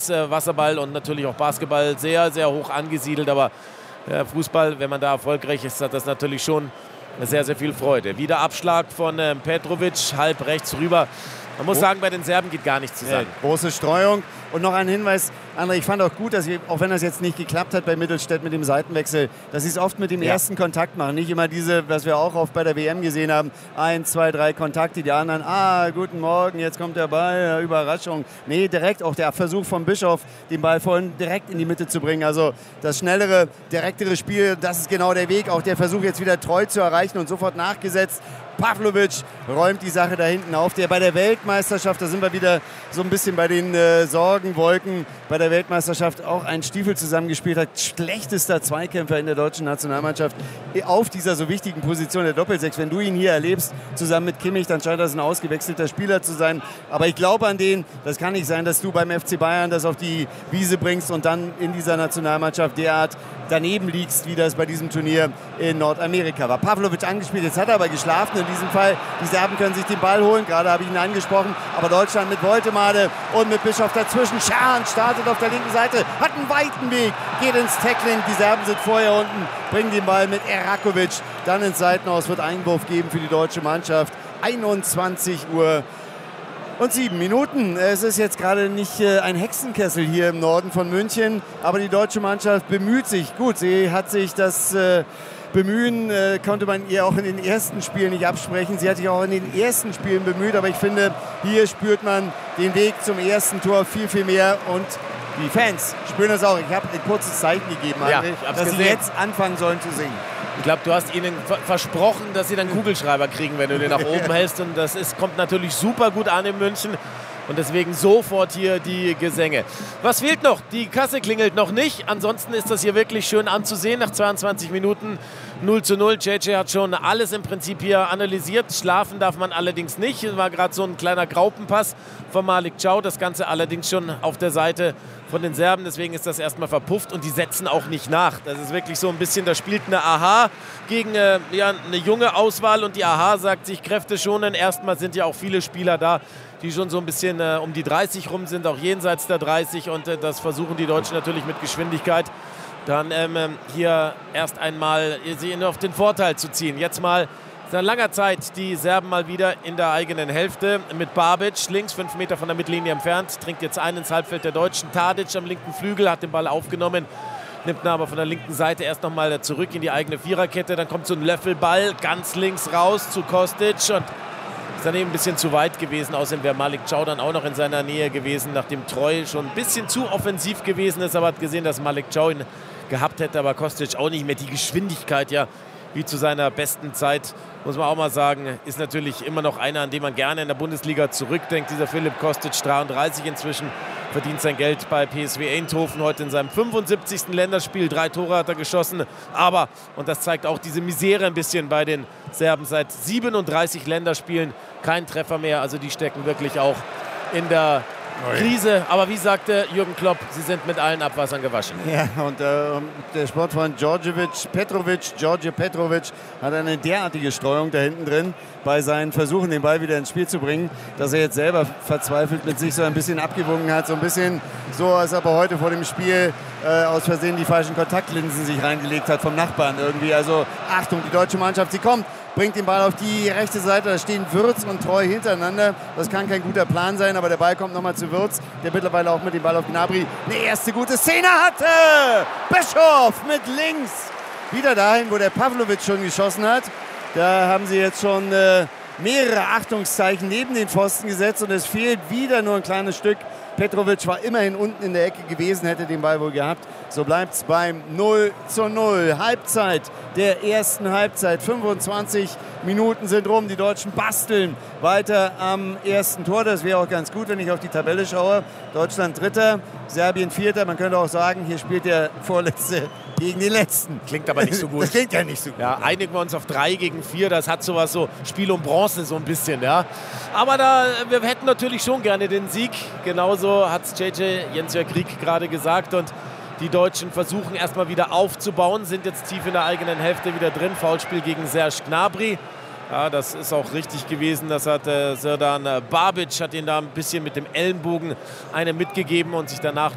Tennis, Wasserball und natürlich auch Basketball sehr, sehr hoch angesiedelt. Aber Fußball, wenn man da erfolgreich ist, hat das natürlich schon sehr, sehr viel Freude. Wieder Abschlag von Petrovic, halb rechts rüber. Man muss sagen, bei den Serben geht gar nichts zusammen. Große Streuung. Und noch ein Hinweis, André, ich fand auch gut, dass sie, auch wenn das jetzt nicht geklappt hat bei Mittelstädt mit dem Seitenwechsel, dass sie es oft mit dem ersten Kontakt machen. Nicht immer diese, was wir auch oft bei der WM gesehen haben, 1, 2, 3 Kontakte, die anderen, guten Morgen, jetzt kommt der Ball, Überraschung. Nee, direkt auch der Versuch von Bischof, den Ball vorhin direkt in die Mitte zu bringen. Also das schnellere, direktere Spiel, das ist genau der Weg. Auch der Versuch jetzt wieder treu zu erreichen und sofort nachgesetzt. Pavlovic räumt die Sache da hinten auf, der bei der Weltmeisterschaft, da sind wir wieder so ein bisschen bei den Sorgenwolken, bei der Weltmeisterschaft auch einen Stiefel zusammengespielt hat. Schlechtester Zweikämpfer in der deutschen Nationalmannschaft auf dieser so wichtigen Position der Doppelsechs. Wenn du ihn hier erlebst, zusammen mit Kimmich, dann scheint das ein ausgewechselter Spieler zu sein. Aber ich glaube an den, das kann nicht sein, dass du beim FC Bayern das auf die Wiese bringst und dann in dieser Nationalmannschaft derart daneben liegst, wie das bei diesem Turnier in Nordamerika war. Pavlovic angespielt, jetzt hat er aber geschlafen in diesem Fall. Die Serben können sich den Ball holen, gerade habe ich ihn angesprochen, aber Deutschland mit Woltemade und mit Bischof dazwischen. Schahn startet auf der linken Seite, hat einen weiten Weg, geht ins Tackling. Die Serben sind vorher unten, bringen den Ball mit Erakovic dann ins Seitenhaus, wird Einwurf geben für die deutsche Mannschaft. 21 Uhr und 7 Minuten. Es ist jetzt gerade nicht ein Hexenkessel hier im Norden von München, aber die deutsche Mannschaft bemüht sich. Gut, sie hat sich das Bemühen, konnte man ihr auch in den ersten Spielen nicht absprechen. Sie hat sich auch in den ersten Spielen bemüht, aber ich finde, hier spürt man den Weg zum ersten Tor viel, viel mehr und die Fans spüren das auch. Ich habe ein kurzes Zeichen gegeben, André, dass sie jetzt anfangen sollen zu singen. Ich glaube, du hast ihnen versprochen, dass sie dann Kugelschreiber kriegen, wenn du den nach oben hältst. Und das kommt natürlich super gut an in München. Und deswegen sofort hier die Gesänge. Was fehlt noch? Die Kasse klingelt noch nicht. Ansonsten ist das hier wirklich schön anzusehen. Nach 22 Minuten 0:0. JJ hat schon alles im Prinzip hier analysiert. Schlafen darf man allerdings nicht. Es war gerade so ein kleiner Graupenpass von Malik Chow. Das Ganze allerdings schon auf der Seite von den Serben. Deswegen ist das erstmal verpufft und die setzen auch nicht nach. Das ist wirklich so ein bisschen, da spielt eine AHA gegen eine junge Auswahl und die AHA sagt sich Kräfte schonen. Erstmal sind ja auch viele Spieler da, die schon so ein bisschen um die 30 rum sind, auch jenseits der 30 und das versuchen die Deutschen natürlich mit Geschwindigkeit dann hier erst einmal sie auf den Vorteil zu ziehen. Jetzt mal seit langer Zeit die Serben mal wieder in der eigenen Hälfte mit Babic links, 5 Meter von der Mittellinie entfernt, trinkt jetzt ein ins Halbfeld der Deutschen. Tadic am linken Flügel hat den Ball aufgenommen, nimmt ihn aber von der linken Seite erst nochmal zurück in die eigene Viererkette. Dann kommt so ein Löffelball ganz links raus zu Kostic und ist dann eben ein bisschen zu weit gewesen. Außerdem wäre Malik Chow dann auch noch in seiner Nähe gewesen, nachdem Treu schon ein bisschen zu offensiv gewesen ist. Aber hat gesehen, dass Malik Chow ihn gehabt hätte, aber Kostic auch nicht mehr. Die Geschwindigkeit ja wie zu seiner besten Zeit, muss man auch mal sagen, ist natürlich immer noch einer, an den man gerne in der Bundesliga zurückdenkt. Dieser Philipp Kostic, 33 inzwischen, verdient sein Geld bei PSV Eindhoven, heute in seinem 75. Länderspiel. 3 Tore hat er geschossen, aber, und das zeigt auch diese Misere ein bisschen bei den Serben, seit 37 Länderspielen kein Treffer mehr. Also die stecken wirklich auch in der Krise, aber wie sagte Jürgen Klopp, sie sind mit allen Abwassern gewaschen. Ja, und der Sportfreund George Petrovic hat eine derartige Streuung da hinten drin bei seinen Versuchen, den Ball wieder ins Spiel zu bringen, dass er jetzt selber verzweifelt mit sich so ein bisschen abgewungen hat. So ein bisschen so, als ob er heute vor dem Spiel aus Versehen die falschen Kontaktlinsen sich reingelegt hat vom Nachbarn irgendwie. Also Achtung, die deutsche Mannschaft, sie kommt, bringt den Ball auf die rechte Seite, da stehen Würz und Treu hintereinander. Das kann kein guter Plan sein, aber der Ball kommt nochmal zu Würz, der mittlerweile auch mit dem Ball auf Gnabry eine erste gute Szene hatte. Bischof mit links, wieder dahin, wo der Pavlovic schon geschossen hat. Da haben sie jetzt schon mehrere Achtungszeichen neben den Pfosten gesetzt und es fehlt wieder nur ein kleines Stück. Petrovic war immerhin unten in der Ecke gewesen, hätte den Ball wohl gehabt. So bleibt es beim 0:0. Halbzeit der ersten Halbzeit. 25 Minuten sind rum. Die Deutschen basteln weiter am ersten Tor. Das wäre auch ganz gut, wenn ich auf die Tabelle schaue. Deutschland Dritter, Serbien Vierter. Man könnte auch sagen, hier spielt der Vorletzte gegen den Letzten. Klingt aber nicht so gut. Das klingt ja nicht so gut. Ja, einigen wir uns auf 3 gegen 4. Das hat sowas so Spiel um Bronze so ein bisschen. Ja. Aber wir hätten natürlich schon gerne den Sieg. Genauso hat es Jens-Jörg Krieg gerade gesagt. Und die Deutschen versuchen erstmal wieder aufzubauen, sind jetzt tief in der eigenen Hälfte wieder drin. Foulspiel gegen Serge Gnabry. Ja, das ist auch richtig gewesen. Das hat Serdar Babic, hat ihn da ein bisschen mit dem Ellenbogen eine mitgegeben und sich danach